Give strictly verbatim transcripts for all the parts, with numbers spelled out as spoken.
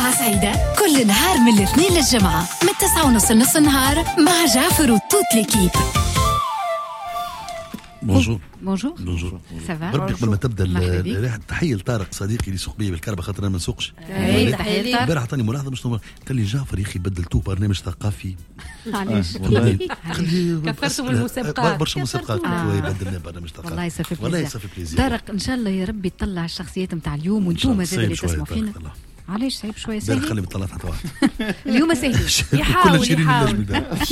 جمعة سعيدة كل نهار من الاثنين للجمعة من تسعة ونص لنص النهار مع جعفر وتوت ليكيب. بونجور بونجور بونجور سافا بربي قبل ما تبدا الرحله تحيه لطارق صديقي اللي يسوق بيا بالكربه خاطر انا ما نسوقش. اي تحيه لطارق. امبارح عطاني ملاحظه باش قال لي جعفر يا اخي بدلتوه برنامج ثقافي. علاش كثرتوا من المسابقات برشا مسابقات بدلنا برنامج ثقافي. والله يصفي والله بليزير يصفي بليزير. طارق ان شاء الله يا ربي تطلع الشخصيات نتاع اليوم وانتم زاد اللي تسمعوا فينا. علاش صعيب شويه سهل سهل خلي طلعت حتى واحد اليوم سهل يحاول يحاول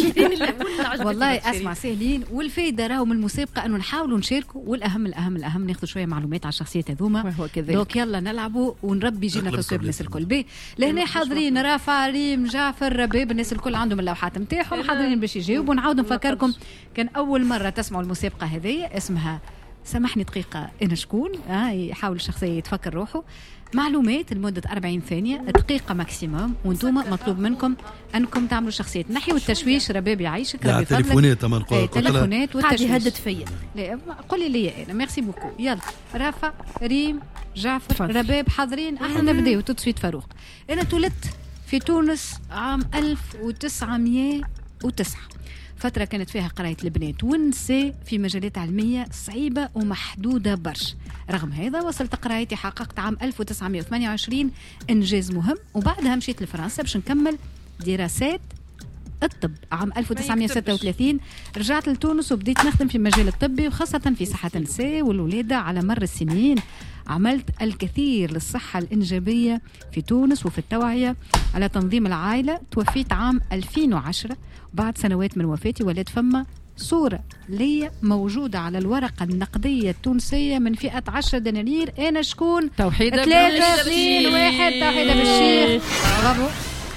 والله اسمع سهلين. والفايده راهو من المسابقه انه نحاولوا نشاركوا والاهم الاهم الاهم ناخذوا شويه معلومات على الشخصيات هذوما. دوك يلا نلعبوا ونربي جينا تصوير الناس الكل بي لهنا حاضرين رافع ريم جعفر رباب الناس الكل عندهم اللوحات نتاعهم حاضرين باش يجاوبوا. نعاود نفكركم كان اول مره تسمعوا المسابقه هذه اسمها سامحني دقيقه انا شكون اه يحاول الشخصيه يتفكر روحه. معلومات لمدة أربعين ثانية دقيقة ماكسيموم وانتم مطلوب منكم أنكم تعملوا شخصيات نحي والتشويش. رباب يعيشك ربي فضلك تليفونات أمان ايه تليفونات والتشويش يهدد فيا. لا قولي لي أنا ميرسي بوكو. يلا رافع ريم جعفر فضل. رباب حاضرين. احنا نبداو تتصويت فاروق. أنا تولدت في تونس عام ألف وتسعمية وتسعة فترة كانت فيها قراية البنات والنساء في مجالات علمية صعيبة ومحدودة برش. رغم هذا وصلت قرايتي حققت عام ألف وتسعمية وثمانية وعشرين إنجاز مهم وبعدها مشيت لفرنسا باش نكمل دراسات الطب. عام ألف وتسعمية وستة وثلاثين رجعت لتونس وبديت نخدم في المجال الطبي وخاصة في صحة النساء والولادة. على مر السنين عملت الكثير للصحة الإنجابية في تونس وفي التوعية على تنظيم العائلة. توفيت عام ألفين وعشرة بعد سنوات من وفاتي ولد فما صورة لي موجودة على الورقة النقدية التونسية من فئة عشرة دنانير. أنا شكون؟ توحيدة ثلاثة اثنين واحد توحيدة بالشيخ. برافو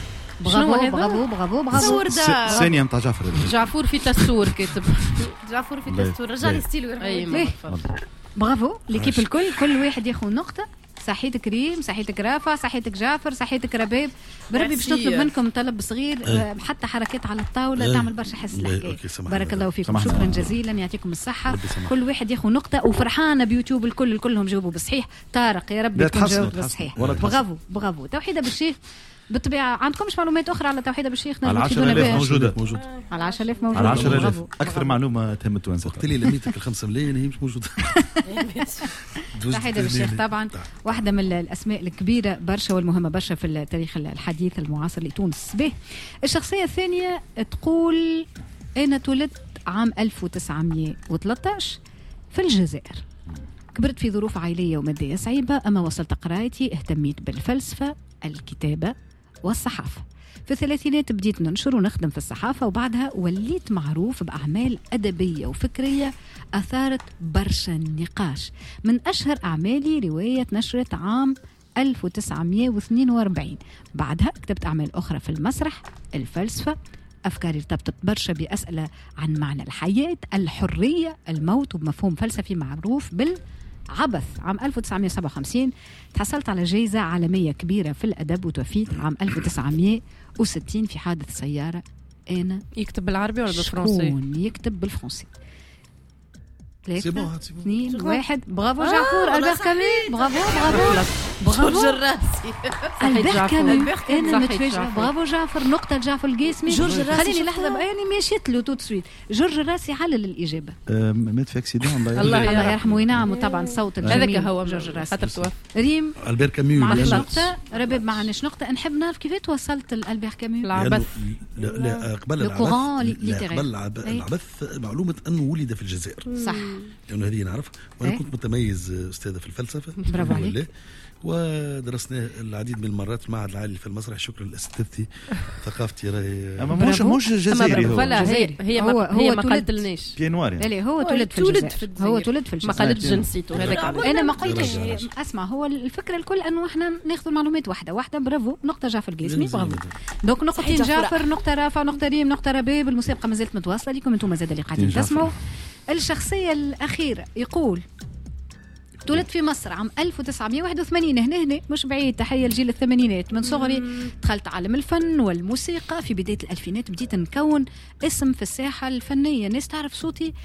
برافو برافو برافو برافو. ثانية نتاع جعفر جعفور في تسور كاتب جعفور في تسور رجع لي ستيلو. اي برافو ليكيب الكل كل واحد ياخذ نقطة. صحيتك ريم صحيتك رافع صحيتك جعفر صحيتك رباب. بربي باش نطلب منكم طلب صغير أه. حتى حركات على الطاولة أه. تعمل برشا حس الحكاية. بارك الله فيكم شكرا جزيلا يعطيكم الصحة. كل واحد ياخذ نقطة وفرحانة بيوتيوب الكل كلهم جاوبوا بالصحيح. طارق يا ربي تكون جاوب بالصحيح. برافو برافو. توحيدة بالشيخ بالطبيعة عندكمش معلومات أخرى على توحيدة بالشيخ؟ على عشرة آلاف موجودة موجود على عشرة آلاف موجودة على عشرة آلاف أكثر معلومة تهم التوانسة. قلت لي لميتك الخمسة ملايين هي مش موجودة. توحيدة بالشيخ طبعا واحدة من الأسماء الكبيرة برشا والمهمة برشا في التاريخ الحديث المعاصر لتونس. به الشخصية الثانية تقول أنا تولدت عام ألف وتسعمية وثلاثة عشر في الجزائر. كبرت في ظروف عائلية ومادية صعيبة أما وصلت قراءتي اهتميت بالفلسفة الكتابة والصحافة. في الثلاثينات بديت ننشر ونخدم في الصحافة وبعدها وليت معروف بأعمال أدبية وفكرية أثارت برشا نقاش. من أشهر أعمالي رواية نشرت عام ألف وتسعمية واثنين وأربعين. بعدها كتبت أعمال أخرى في المسرح الفلسفة. أفكاري ارتبطت برشا بأسئلة عن معنى الحياة الحرية الموت وبمفهوم فلسفي معروف بال عبث. عام ألف وتسعمية وسبعة وخمسين تحصلت على جائزة عالمية كبيرة في الأدب وتوفيت عام ألف وتسعمية وستين في حادث سيارة. أنا يكتب بالعربي ولا بالفرنسي؟ شكون يكتب بالفرنسي؟ ثلاثة اثنين واحد. برافو جعفور ألبير كامي. برافو برافو برافو جراسي ألبير كامي. أنا متفاجئة. برافو جعفر نقطة جعفر القاسمي. جورج الراسي خليني لحظة بأني مشيت له تو تسويت. جورج الراسي حلل الإجابة. مات في اكسيدون الله الله يرحمه وينعم وطبعا صوت الجميل. هذاك هو جورج الراسي. ريم ألبير كامي مع نقطة. رباب معناش نقطة. نحب نعرف كيف توصلت لألبير كامي. العبث لا لا قبل العبث قبل العبث معلومة أنه ولد في الجزائر صح لأنه هذه نعرف. وأنا كنت متميز أستاذة في الفلسفة برافو عليك. ودرسنا العديد من المرات في المعهد العالي في المسرح. شكرا لأستاذتي ثقافتي راهي أما مش مش جزائري هو هي هي هو هي ما قالتلناش بينوار يعني هو تولد في الجزائر. هو تولد في الجزائر ما قالت جنسيته هذاك. انا ما قلتش اسمع. هو الفكره الكل انه احنا ناخذ المعلومات واحده واحده. برافو نقطه جعفر القاسمي. برافو دونك نقطتين جعفر نقطه رافع نقطه ريم نقطه رباب. المسابقه ما زالت متواصله لكم انتم مازال اللي قاعدين تسمعوا. الشخصيه الاخيره يقول تولد في مصر عام ألف وتسعمية وواحد وثمانين. هنا هنا مش بعيد. تحية لجيل الثمانينات. من صغري دخلت عالم الفن والموسيقى. في بداية الألفينات بديت نكون اسم في الساحة الفنية. الناس تعرف صوتي